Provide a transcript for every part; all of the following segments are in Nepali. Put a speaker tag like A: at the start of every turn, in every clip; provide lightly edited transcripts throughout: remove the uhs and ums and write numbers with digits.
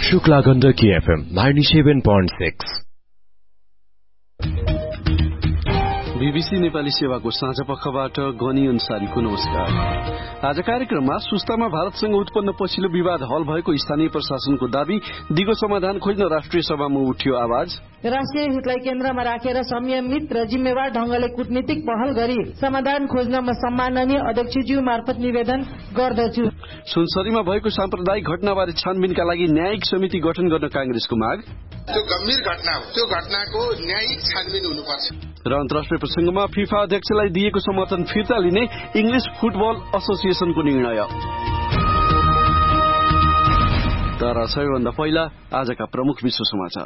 A: शुक्ला गण्डकी FM 97.6।
B: बीबीसी नेपाली सेवाको साँझ पखबाट गनी अन्सारीको नमस्कार। आज कार्यक्रममा सुस्तामा भारतसँग उत्पन्न पछिल्लो विवाद हल भएको स्थानीय प्रशासनको दावी, दिगो समाधान खोज्न राष्ट्रिय सभामा उठ्यो आवाज,
C: राष्ट्रिय हितलाई केन्द्रमा राखेर संयमित र जिम्मेवार ढंगले कूटनीतिक पहल गरी समाधान खोज्न म सम्माननीय अध्यक्षज्यू मार्फत निवेदन गर्दछु।
B: सुनसरीमा भएको साम्प्रदायिक घटनाबारे छानबिनका लागि न्यायिक समिति गठन गर्न कांग्रेसको माग।
D: त्यो गम्भीर घटना हो, त्यो घटनाको न्यायिक छानबिन हुनुपर्छ।
B: र अन्तर्राष्ट्रिय प्रसंगमा फिफा अध्यक्षलाई दिएको समर्थन फिर्ता लिने इंग्लिश फुटबल एसोसिएसनको निर्णय। तर सबैभन्दा पहिला आजका प्रमुख विश्व समाचार।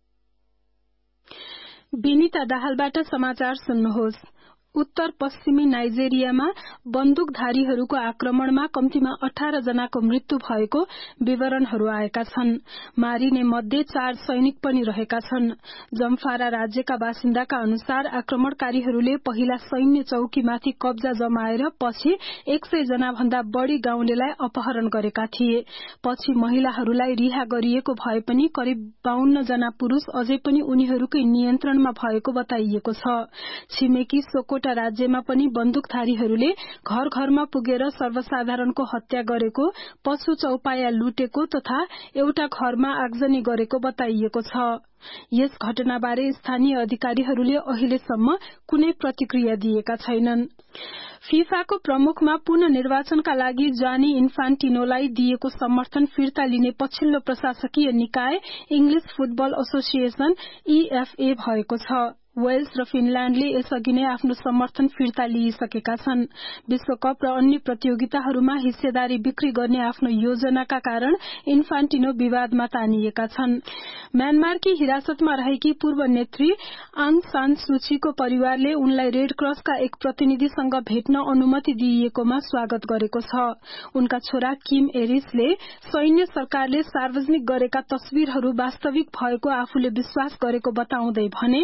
E: विनिता दाहालबाट समाचार सुन्नुहोस्। उत्तर पश्चिमी नाइजेरियामा बन्दुकधारीहरूको आक्रमणमा कम्तीमा 18 जनाको मृत्यु भएको विवरणहरू आएका छन्। मारिने मध्ये 4 सैनिक पनि रहेका छन्। जमफारा राज्यका बासिन्दाका अनुसार आक्रमणकारीहरूले पहिला सैन्य चौकीमाथि कब्जा जमाएर पछि 100 जना भन्दा बढ़ी गाउँलेलाई अपहरण गरेका थिए। पछि महिलाहरूलाई रिहा गरिएको भए पनि करिब 52 जना पुरूष अझै पनि उनीहरूकै नियन्त्रणमा भएको बताइएको छ। छिमेकी सोकोटा राज्यमा पनि बन्दुकधारीहरूले घर घरमा पुगेर सर्वसाधारणको हत्या गरेको, पशु चौपाया लुटेको तथा एउटा घरमा आगजनी गरेको बताइएको छ। यस घटनाबारे स्थानीय अधिकारीहरूले अहिलेसम्म कुनै प्रतिक्रिया दिएका छैनन्। फिफाको प्रमुखमा पुनः निर्वाचनका लागि जानी इन्फान्टिनोलाई दिएको समर्थन फिर्ता लिने पछिल्लो प्रशासकीय निकाय इंग्लिश फुटबल एसोसिएसन EFA भएको छ। वेल्स र फिनल्याण्डले यसअघि नै आफ्नो समर्थन फिर्ता लिइसकेका छन्। विश्वकप र अन्य प्रतियोगिताहरूमा हिस्सेदारी बिक्री गर्ने आफ्नो योजनाका कारण इन्फान्टिनो विवादमा तानिएका छन्। म्यानमारकी हिरासतमा रहेकी पूर्व नेत्री आङ सान सुचीको परिवारले उनलाई रेड क्रसका एक प्रतिनिधिसँग भेट्न अनुमति दिइएकोमा स्वागत गरेको छ। उनका छोरा किम एरिसले सैन्य सरकारले सार्वजनिक गरेका तस्विरहरू वास्तविक भएको आफूले विश्वास गरेको बताउँदै भने,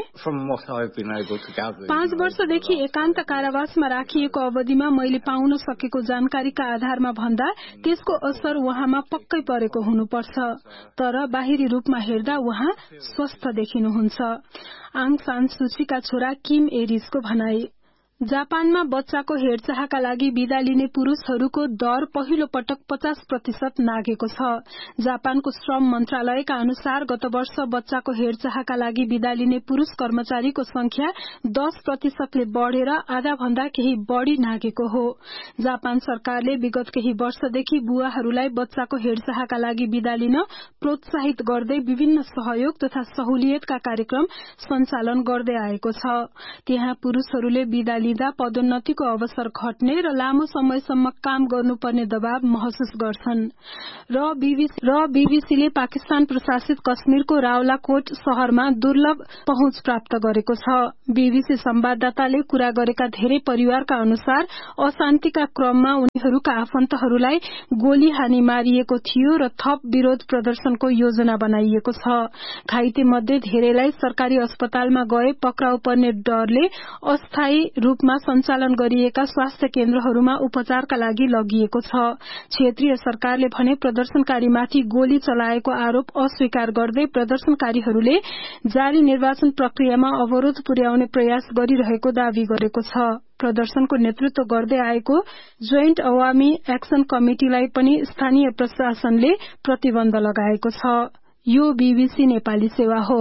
E: 5 वर्षदेखि एकान्त कारावासमा राखिएको अवधिमा मैले पाउन सकेको जानकारीका आधारमा भन्दा त्यसको असर उहाँमा पक्कै परेको हुनुपर्छ। तर बाहिरी रूपमा हेर्दा उहाँ स्वस्थ देखिनुहुन्छ। आङ सान सुचीका छोरा किम एरिसको भनाई। जापानमा बच्चाको हेरचाहका लागि बिदा लिने पुरूषहरूको दर पहिलो पटक 50% नाघेको छ। जापानको श्रम मन्त्रालयका अनुसार गत वर्ष बच्चाको हेरचाहका लागि बिदा लिने पुरूष कर्मचारीको संख्या 10%ले बढ़ेर आधा भन्दा केही बढ़ी नाघेको हो। जापान सरकारले विगत केही वर्षदेखि बुवाहरूलाई बच्चाको हेरचाहका लागि बिदा लिन प्रोत्साहित गर्दै विभिन्न सहयोग तथा सहुलियतका कार्यक्रम सञ्चालन गर्दै आएको छ। त्यहाँ पुरूषहरूले बिदा लिँदा पदोन्नतिको अवसर घट्ने र लामो समयसम्म काम गर्नुपर्ने दबाव महसुस गर्छन्। र बीबीसीले पाकिस्तान प्रशासित कश्मीरको रावलाकोट शहरमा दुर्लभ पहुँच प्राप्त गरेको छ। बीबीसी संवाददाताले कुरा गरेका धेरै परिवारका अनुसार अशान्तिका क्रममा उनीहरूका आफन्तहरूलाई गोली हानी मारिएको थियो र थप विरोध प्रदर्शनको योजना बनाइएको छ। घाइते मध्ये धेरैलाई सरकारी अस्पतालमा गए पक्राउ पर्ने डरले अस्थायी रूपमा सञ्चालन गरिएका स्वास्थ्य केन्द्रहरूमा उपचारका लागि लगिएको छ। क्षेत्रीय सरकारले भने प्रदर्शनकारीमाथि गोली चलाएको आरोप अस्वीकार गर्दै प्रदर्शनकारीहरूले जारी निर्वाचन प्रक्रियामा अवरोध पुर्याउने प्रयास गरिरहेको दावी गरेको छ। प्रदर्शनको नेतृत्व गर्दै आएको जोइन्ट अवामी एक्सन कमिटिलाई पनि स्थानीय प्रशासनले प्रतिबन्ध लगाएको छ। यो बीबीसी नेपाली सेवा हो।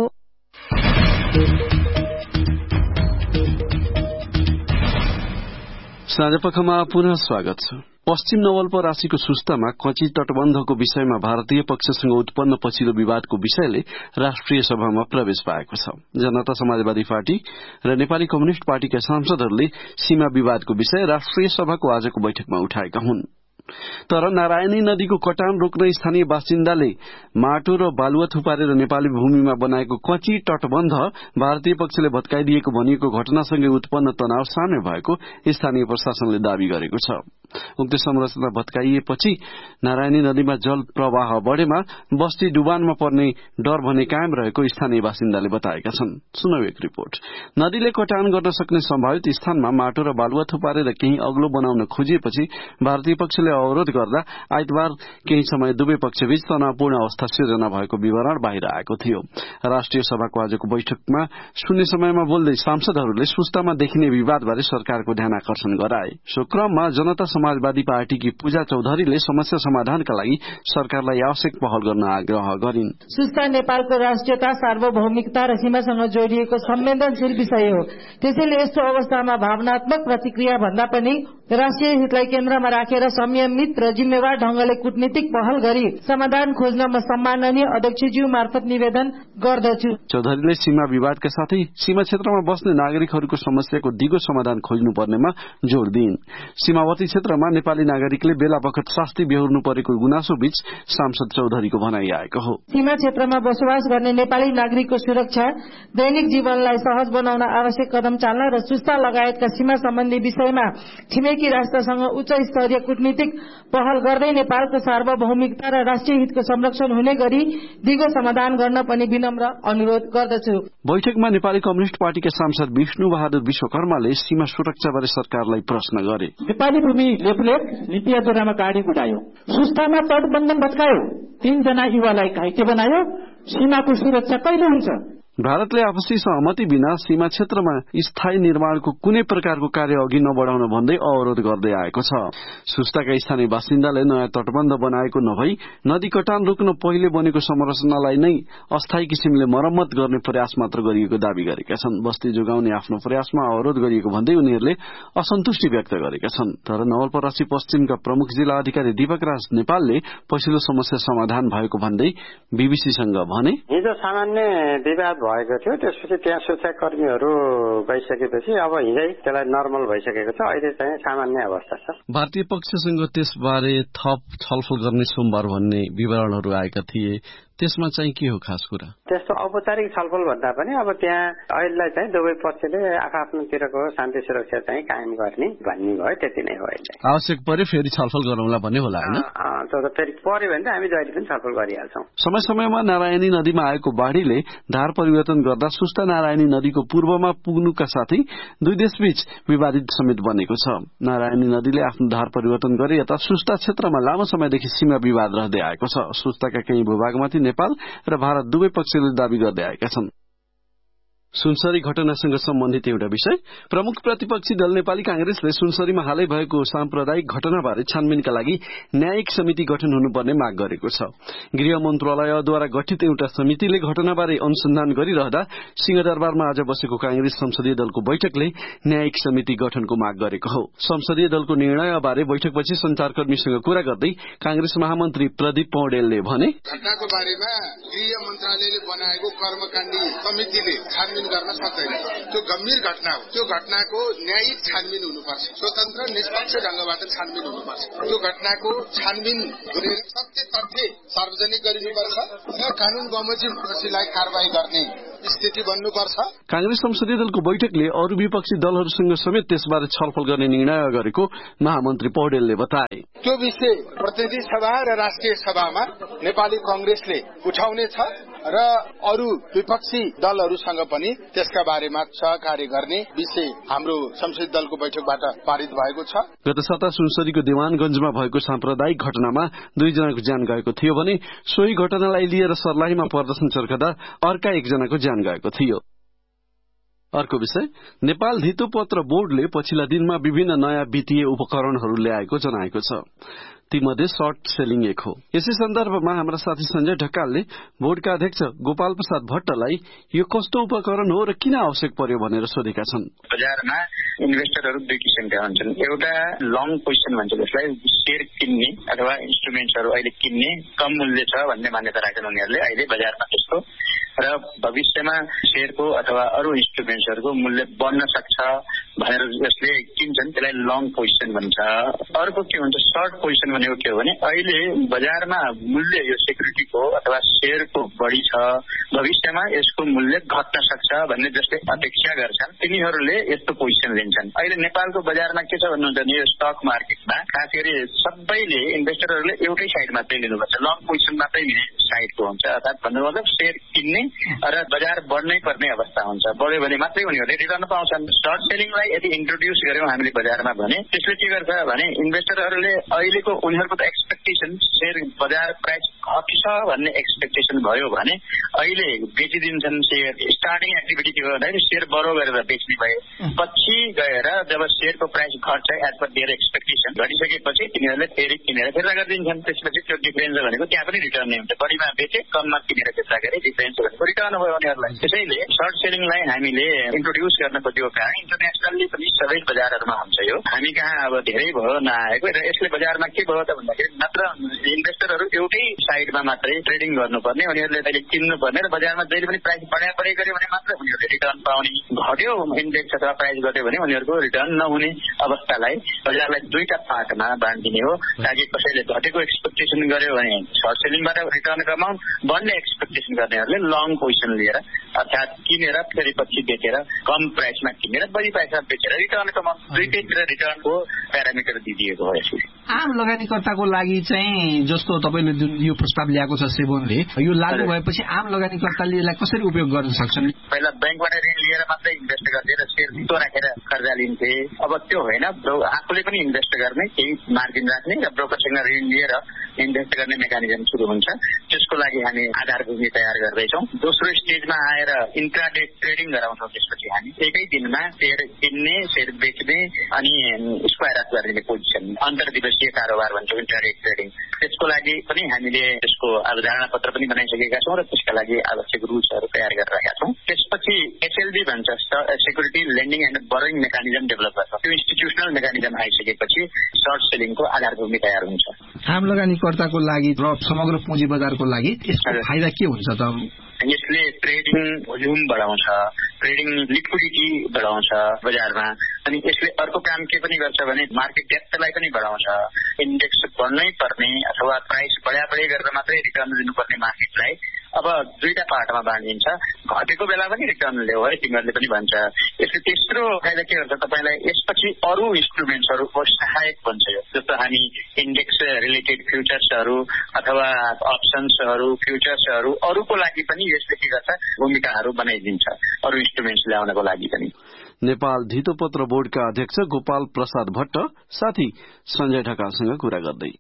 B: साँझपखमा पुनः स्वागत छ। पश्चिम नवलपरासीको सुस्तामा कची तटबन्धको विषयमा भारतीय पक्षसँग उत्पन्न पछिल्लो विवादको विषयले राष्ट्रिय सभामा प्रवेश पाएको छ। जनता समाजवादी पार्टी र नेपाली कम्युनिष्ट पार्टीका सांसदहरूले सीमा विवादको विषय राष्ट्रिय सभाको आजको बैठकमा उठाएका हुन्। तर नारायणी नदीको कटान रोक्न स्थानीय बासिन्दाले माटो र बालुवा थुपारेर नेपाली भूमिमा बनाएको कची तटबन्ध भारतीय पक्षले भत्काइदिएको भनिएको घटनासँगै उत्पन्न तनाव सामेल भएको स्थानीय प्रशासनले दावी गरेको छ। उक्त संरचना भत्काइएपछि नारायणी नदीमा जल प्रवाह बढेमा बस्ती डुबानमा पर्ने डर भने कायम रहेको स्थानीय बासिन्दाले बताएका छन्। सुनौ एक रिपोर्ट। नदीले कटान गर्न सक्ने सम्भावित स्थानमा माटो र बालुवा थुपारेर केही अग्लो बनाउन खोजिएपछि भारतीय पक्षले अवरोध गर्दा आइतबार केही समय दुवै पक्षबीच तनावपूर्ण अवस्था सिर्जना भएको विवरण बाहिर आएको थियो। राष्ट्रिय सभाको आजको बैठकमा शून्य समयमा बोल्दै सांसदहरूले सुस्तामा देखिने विवादबारे सरकारको ध्यान आकर्षण गराए। सो क्रममा जनता समाजवादी पार्टीकी पूजा चौधरीले समस्या समाधानका लागि सरकारलाई आवश्यक पहल गर्न आग्रह गरिन्।
C: सुस्ता नेपालको राष्ट्रियता, सार्वभौमिकता र सीमासँग जोडिएको संवेदनशील विषय हो। त्यसैले यस्तो अवस्थामा भावनात्मक प्रतिक्रिया भन्दा पनि राष्ट्रिय हितलाई केन्द्रमा राखेर संयमित र जिम्मेवार ढंगले कूटनीतिक पहल गरी समाधान खोज्न म सम्माननीय अध्यक्षज्यू मार्फत निवेदन गर्दछु।
B: चौधरीले सीमा विवादका साथै सीमा क्षेत्रमा बस्ने नागरिकहरूको समस्याको दिगो समाधान खोज्नुपर्नेमा जोड़ दिइन्। सीमावर्ती क्षेत्रमा नेपाली नागरिकले बेला बखत शास्ति बेहोर्नु परेको गुनासो बीच सांसद चौधरीको भनाइ आएको हो।
C: सीमा क्षेत्रमा बसोबास गर्ने नेपाली नागरिकको सुरक्षा, दैनिक जीवनलाई सहज बनाउन आवश्यक कदम चाल्न र सुस्ता लगायतका सीमा सम्बन्धी विषयमा छिमेकी राष्ट्रसँग उच्च स्तरीय कूटनीतिक पहल गर्दै नेपालको सार्वभौमिकता र राष्ट्रिय हितको संरक्षण हुने गरी दिगो समाधान गर्न पनि विनम्र अनुरोध गर्दछु।
B: बैठकमा नेपाली कम्युनिष्ट पार्टीका सांसद विष्णु बहादुर विश्वकर्माले सीमा सुरक्षाबारे सरकारलाई प्रश्न गरे।
F: नेपाली भूमि लेफलेट नीति आधारमा गाडी गुडायो, सुस्तामा तटबन्धन भत्कायो, 3 जना युवालाई घाइते बनायो। सीमाको सुरक्षा कहिले हुन्छ?
B: भारतले आपसी सहमति बिना सीमा क्षेत्रमा स्थायी निर्माणको कुनै प्रकारको कार्य अघि नबढाउन भन्दै अवरोध गर्दै आएको छ। सुस्ताका स्थानीय बासिन्दाले नयाँ तटबन्ध बनाएको नभई नदी कटान रोक्न पहिले बनेको संरचनालाई नै अस्थायी किसिमले मरम्मत गर्ने प्रयास मात्र गरिएको दावी गरेका छन्। बस्ती जोगाउने आफ्नो प्रयासमा अवरोध गरिएको भन्दै उनीहरूले असन्तुष्टि व्यक्त गरेका छन्। तर नवलपरासी पश्चिमका प्रमुख जिल्ला अधिकारी दीपक राज नेपालले पछिल्लो समस्या समाधान भएको भन्दै बीबीसीसँग भने,
G: हिजो सामान्य विवाद भएको थियो, त्यसपछि त्यहाँ सुरक्षाकर्मीहरू गइसकेपछि अब हिजै त्यसलाई नर्मल भइसकेको छ। अहिले चाहिँ सामान्य अवस्था छ।
B: भारतीय पक्षसँग त्यसबारे थप छलफल गर्ने सोमबार भन्ने विवरणहरू आएका थिए। त्यसमा चाहिँ के हो खास कुरा?
G: त्यस्तो औपचारिक छलफल भन्दा पनि अब त्यहाँ अहिलेलाई चाहिँ दुवै पक्षले आफ्नोतिरको शान्ति सुरक्षा चाहिँ कायम गर्ने भन्ने भयो, त्यति नै हो। अहिले
B: आवश्यक परे फेरि छलफल गरौँला भन्ने होला हैन?
G: फेरि पर्यो भने हामी जहिले पनि छलफल गरिहाल्छौँ।
B: समय समयमा नारायणी नदीमा आएको बाढ़ीले धार परिवर्तन गर्दा सुस्ता नारायणी नदीको पूर्वमा पुग्नुका साथै दुई देशबीच विवादित समेत बनेको छ। नारायणी नदीले आफ्नो धार परिवर्तन गरे यता सुस्ता क्षेत्रमा लामो समयदेखि सीमा विवाद रहँदै आएको छ। सुस्ताका केही भूभागमाथि नेपाल र भारत दुवै पक्षले दावी गर्दै आएका छन्। सुनसरी घटनासँग सम्बन्धित एउटा विषय। प्रमुख प्रतिपक्षी दल नेपाली कांग्रेसले सुनसरीमा हालै भएको साम्प्रदायिक घटनाबारे छानबिनका लागि न्यायिक समिति गठन हुनुपर्ने माग गरेको छ। गृह मन्त्रालयद्वारा गठित एउटा समितिले घटनाबारे अनुसन्धान गरिरहँदा सिंहदरबारमा आज बसेको कांग्रेस संसदीय दलको बैठकले न्यायिक समिति गठनको माग गरेको हो। संसदीय दलको निर्णयबारे बैठकपछि संचारकर्मीसँग कुरा गर्दै कांग्रेस महामन्त्री प्रदीप पौडेलले भने,
D: घटनाको बारेमा गृह मन्त्रालयले बनाएको कर्मकाण्डी समितिले छानबिन गर्न सक्दैन। त्यो गम्भीर घटना हो। त्यो घटनाको न्यायिक छानबिन हुनुपर्छ, स्वतन्त्र निष्पक्ष ढंगबाट छानबिन हुनुपर्छ। त्यो घटनाको छानबिन गरेर सत्य तथ्य सार्वजनिक गरिनुपर्छ र कानून बमोजिम दोषीलाई कारवाही गर्ने स्थिति बन्नुपर्छ।
B: कांग्रेस संसदीय दलको बैठकले अरू विपक्षी दलहरूसँग समेत त्यसबारे छलफल गर्ने निर्णय गरेको महामन्त्री पौडेलले बताए।
D: त्यो विषय प्रतिनिधि सभा र राष्ट्रिय सभामा नेपाली कांग्रेसले उठाउनेछ र अरू विपक्षी दलहरूसँग पनि त्यसका बारेमा सहकार्य गर्ने विषय हाम्रो संसदीय दलको बैठकबाट पारित भएको छ।
B: गत साता सुनसरीको देवानगंजमा भएको साम्प्रदायिक घटनामा 2 जनाको ज्यान गएको थियो भने सोही घटनालाई लिएर सर्लाहीमा प्रदर्शन चर्कदा अर्का 1 जनाको ज्यान गएको थियो। अर्को विषय, नेपाल धितोपत्र बोर्डले पछिल्ला दिनमा विभिन्न नयाँ वित्तीय उपकरणहरू ल्याएको जनाएको छ। तीमध्ये सर्ट सेलिङ एक हो। यसै सन्दर्भमा हाम्रा साथी संजय ढकालले बोर्डका अध्यक्ष गोपाल प्रसाद भट्टलाई यो कस्तो उपकरण हो र किन आवश्यक पर्यो भनेर सोधेका छन्।
H: बजारमा इन्भेस्टरहरू 2 किसिमका हुन्छन्। एउटा लङ पोजिसन भन्छ, जसलाई शेयर किन्ने अथवा इन्स्ट्रुमेन्ट्सहरू अहिले किन्ने कम मूल्य छ भन्ने मान्यता राख्छन् उनीहरूले अहिले बजारमा। त्यसको र भविष्यमा शेयरको अथवा अरू इन्स्ट्रुमेन्ट्सहरूको मूल्य बढ्न सक्छ भनेर जसले किन्छन् त्यसलाई लङ पोजिसन भन्छ। अर्को के हुन्छ सर्ट पोजिसन भनेको के हो भने अहिले बजारमा मूल्य यो सेक्युरिटीको अथवा शेयरको बढी छ, भविष्यमा यसको मूल्य घट्न सक्छ भन्ने जसले अपेक्षा गर्छन् तिनीहरूले यस्तो पोजिसन लिन्छन्। अहिले नेपालको बजारमा के छ भन्नुहुन्छ भने यो स्टक मार्केटमा खास गरी सबैले इन्भेस्टरहरूले एउटै साइड मात्रै लिनुपर्छ, लङ पोजिसन मात्रै लिने साइडको हुन्छ। अर्थात् भन्नु मतलब शेयर किन्ने र बजार बढ्नै पर्ने अवस्था हुन्छ। बढ्यो भने मात्रै उनीहरूले रिटर्न पाउँछन्। सर्ट सेलिङलाई यदि इन्ट्रोड्युस गर्यौं हामीले बजारमा भने त्यसले के गर्छ भने इन्भेस्टरहरूले अहिलेको उनीहरूको त एक्सपेक्टेसन शेयर बजार प्राइस घट्छ भन्ने एक्सपेक्टेसन भयो भने अहिले बेचिदिन्छन् शेयर। स्टार्टिङ एक्टिभिटी के हो भन्दाखेरि शेयर बरो गरेर बेच्ने भए, पछि गएर जब शेयरको प्राइस घट्छ एज पर देयर एक्सपेक्टेसन घटिसकेपछि तिनीहरूले फेरि किनेर फिर्ता गरिदिन्छन्। त्यसपछि त्यो डिफरेन्स भनेको त्यहाँ पनि रिटर्न नै हुन्छ। बढीमा बेचे कममा किनेर फिर्ता गरे डिफरेन्स भनेको रिटर्न भयो उनीहरूलाई। त्यसैले सर्ट सेलिङलाई हामीले इन्ट्रोड्युस गर्न खोजेको कारण इन्टरनेसनल्ली पनि सबै बजारहरूमा हुन्छ। यो हामी कहाँ अब धेरै भयो नआएको र यसले बजारमा के भयो त भन्दाखेरि नत्र इन्भेस्टरहरू एउटै साइडमा मात्रै ट्रेडिङ गर्नुपर्ने, उनीहरूले अहिले किन्नुपर्ने र बजारमा जहिले पनि प्राइस बढे गर्यो भने मात्र उनीहरूले रिटर्न पाउने, घट्यो इन्डेक्स अथवा प्राइस घट्यो भने उनीहरूको रिटर्न नहुने अवस्थालाई बजारलाई दुईटा पार्टमा बाँडिदिने हो ताकि कसैले घटेको एक्सपेक्टेसन गर्यो भने सर्ट सेलिङबाट रिटर्न कमाउन्, बढ्ने एक्सपेक्टेसन गर्नेहरूले लङ पोजिसन लिएर अर्थात् किनेर फेरि पछि बेचेर कम प्राइसमा किनेर बढी प्राइसमा बेचेर रिटर्न कमाउन्। दुईटैतिर रिटर्नको प्यारामिटर दिइएको हो। यसले
I: आम लगानीकर्ताको लागि चाहिँ जस्तो तपाईँले जुन यो प्रस्ताव ल्याएको छ सेबोनले, यो लागू भएपछि आम लगानीकर्ताले यसलाई कसरी उपयोग गर्न सक्छन्?
H: पहिला ब्याङ्कबाट ऋण लिएर मात्रै इन्भेस्ट गर्थे र शेयर धितो राखेर कर्जा लिन्थे। अब त्यो होइन, आफूले पनि इन्भेस्ट गर्ने, केही मार्जिन राख्ने र ब्रोकरसँग ऋण लिएर इन्भेस्ट गर्ने मेकानिजम सुरु हुन्छ। त्यसको लागि हामी आधारभूमि तयार गर्दैछौँ। दोस्रो स्टेजमा आएर इन्ट्राडे ट्रेडिङ गराउँछौँ। त्यसपछि हामी एकै दिनमा शेयर किन्ने, शेयर बेच्ने अनि स्क्वायर अप गर्ने पोजिसन अन्तर्दिवसीय कारोबार भन्छौँ इन्ट्राडे ट्रेडिङ। त्यसको लागि पनि हामीले त्यसको अवधारणा पत्र पनि बनाइसकेका छौँ र त्यसका लागि आवश्यक रुल्सहरू तयार गरिरहेका छौँ। त्यसपछि एसएलबी भन्छ security lending and borrowing mechanism develop गर्छ। त्यो इन्स्टिट्युसनल मेकानिजम आइसकेपछि सर्ट सेलिङको आधारभूमि तयार हुन्छ।
I: आम लगानीकर्ताको लागि र समग्र पुँजी बजारको लागि यसको फाइदा के हुन्छ त?
H: यसले ट्रेडिङ भोल्युम बढाउँछ, ट्रेडिङ लिक्विडिटी बढाउँछ बजारमा। अनि यसले अर्को काम के पनि गर्छ भने मार्केट डेप्थलाई पनि बढाउँछ। इन्डेक्स बढ्नै पर्ने अथवा प्राइस बढाइ गरेर मात्रै रिटर्न दिनुपर्ने मार्केटलाई अब दुईटा पार्टमा बाँडिन्छ। घटेको बेला पनि रिटर्न ल्याऊ है तिमीहरूले पनि भन्छ। यसले तेस्रो फाइदा के गर्छ तपाईँलाई, यसपछि अरू इन्स्ट्रुमेन्ट्सहरूको सहायक बन्छ। यो जस्तो हामी इन्डेक्स रिलेटेड फ्युचर्सहरू अथवा अप्सन्सहरू फ्युचर्सहरू अरूको लागि पनि यसले के गर्छ भूमिकाहरू बनाइदिन्छ, अरू इन्स्ट्रुमेन्ट्स ल्याउनको लागि पनि।
B: नेपाल धितोपत्र बोर्डका अध्यक्ष गोपाल प्रसाद भट्ट साथी सञ्जय ढकालसँग कुरा गर्दै।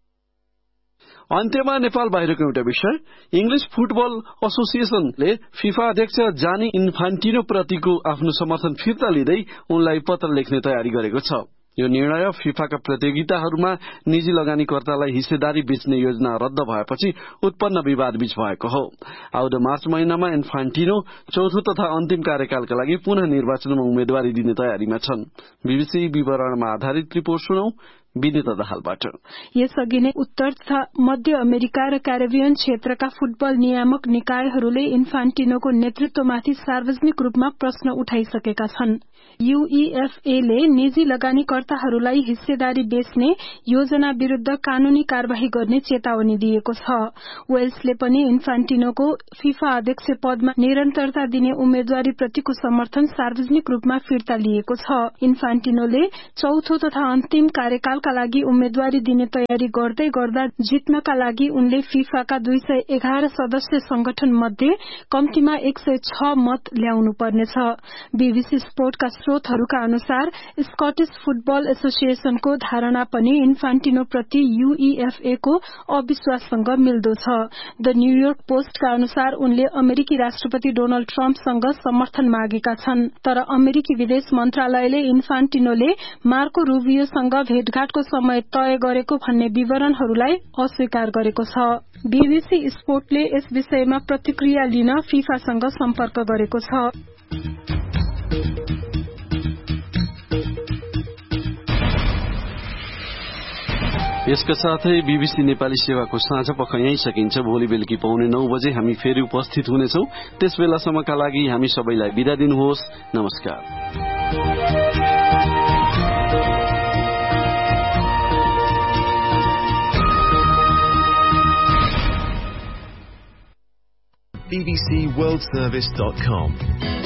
B: अन्त्यमा नेपाल बाहिरको एउटा विषय, इंग्लिश फुटबल एसोसिएशनले फिफा अध्यक्ष जानी इन्फान्टिनो प्रतिको आफ्नो समर्थन फिर्ता लिँदै उनलाई पत्र लेख्ने तयारी गरेको छ। यो निर्णय फिफाका प्रतियोगिताहरूमा निजी लगानीकर्तालाई हिस्सेदारी बेच्ने योजना रद्द भएपछि उत्पन्न विवाद बीच भएको हो। आउँदो मार्च महिनामा इन्फान्टिनो चौथो तथा अन्तिम कार्यकालका लागि पुनः निर्वाचनमा उम्मेदवारी दिने तयारीमा छन्। बीबीसी विवरणमा आधारित रिपोर्ट सुनौ विनिता दाहालबाट।
E: यसअघि नै उत्तर तथा मध्य अमेरिका र क्यारिबियन क्षेत्रका फुटबल नियामक निकायहरूले इन्फान्टिनोको नेतृत्वमाथि सार्वजनिक रूपमा प्रश्न उठाइसकेका छन्। यूईएफए ले निजी लगानीकर्ताहरूलाई हिस्सेदारी बेच्ने योजना विरूद्ध कानूनी कार्यवाही गर्ने चेतावनी दिएको छ। वेल्सले पनि इन्फान्टिनोको फिफा अध्यक्ष पदमा निरन्तरता दिने उम्मेद्वारी प्रतिको समर्थन सार्वजनिक रूपमा फिर्ता लिएको छ। इन्फान्टिनोले चौथो तथा अन्तिम कार्यकालका लागि उम्मेद्वारी दिने तयारी गर्दै गर्दा जित्नका लागि उनले फिफाका 211 सदस्य संगठन मध्ये कम्तीमा 106 मत ल्याउनु पर्नेछ। बीबीसी स्पोर्टका स्रोतहरूका अनुसार स्कटिश फुटबल एसोसिएशनको धारणा पनि इन्फान्टिनो प्रति यूईएफए को अविश्वाससँग मिल्दो छ। द न्यूयोर्क पोस्टका अनुसार उनले अमेरिकी राष्ट्रपति डोनाल्ड ट्रम्पसँग समर्थन मागेका छन्, तर अमेरिकी विदेश मन्त्रालयले इन्फान्टिनोले मार्को रूबियोसँग भेटघाटको समय तय गरेको भन्ने विवरणहरूलाई अस्वीकार गरेको छ। बीबीसी स्पोर्टले यस विषयमा प्रतिक्रिया लिन फिफासँग सम्पर्क गरेको छ।
B: यसका साथै बीबीसी नेपाली सेवाको साँझ पख यही सकिन्छ। भोलि बेलुकी 9:15 बजे हामी फेरि उपस्थित हुनेछौं। त्यस बेलासम्मका लागि हामी सबैलाई बिदा दिनुहोस्। नमस्कार।
A: bbcworldservice.com